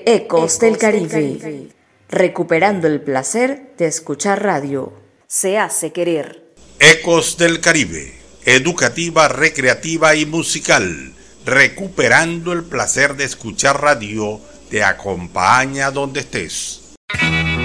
Ecos del Caribe, recuperando el placer de escuchar radio. Se hace querer. Ecos del Caribe, educativa, recreativa y musical, recuperando el placer de escuchar radio, te acompaña donde estés.